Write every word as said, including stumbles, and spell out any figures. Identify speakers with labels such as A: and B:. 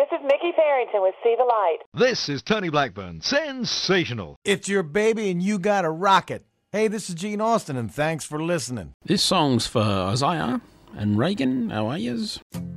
A: is Mickey Farrington with See the Light.
B: This is Tony Blackburn. Sensational.
C: It's your baby and you got a rocket. Hey, this is Gene Austin, and thanks for listening.
D: This song's for Isaiah and Reagan. How are yous?